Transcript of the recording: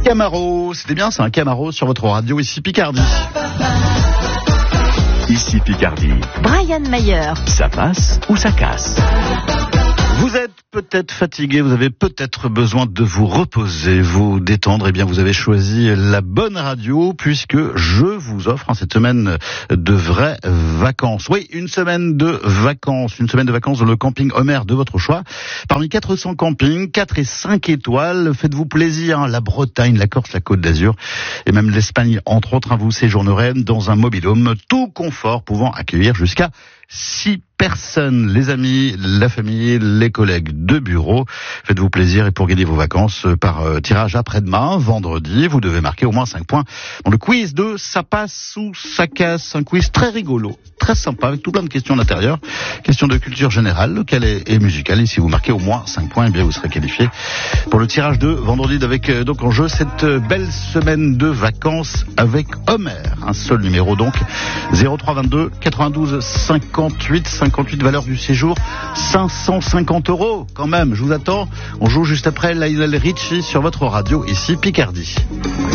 Camaro, c'était bien, c'est un Camaro sur votre radio, ici Picardie. Ici Picardie. Brian Mayer. Ça passe ou ça casse? Vous êtes peut-être fatigué, vous avez peut-être besoin de vous reposer, vous détendre. Eh bien, vous avez choisi la bonne radio puisque je vous offre cette semaine de vraies vacances. Oui, une semaine de vacances dans le camping Homer de votre choix. Parmi 400 campings, 4 et 5 étoiles, faites-vous plaisir. La Bretagne, la Corse, la Côte d'Azur et même l'Espagne, entre autres. Vous séjournerez dans un mobil-home, tout confort pouvant accueillir jusqu'à 6 personnes, les amis, la famille, les collègues de bureau. Faites-vous plaisir et pour gagner vos vacances par tirage après-demain, vendredi, vous devez marquer au moins 5 points dans le quiz de Ça passe ou ça casse. Un quiz très rigolo, très sympa, avec tout plein de questions à l'intérieur. Questions de culture générale, locale et musicale. Et si vous marquez au moins 5 points, eh bien vous serez qualifié pour le tirage de vendredi avec donc en jeu cette belle semaine de vacances avec Homer. Un seul numéro donc, 0322 92 58 valeur du séjour, 550 € quand même, je vous attends. On joue juste après Lionel Richie sur votre radio, ici Picardie.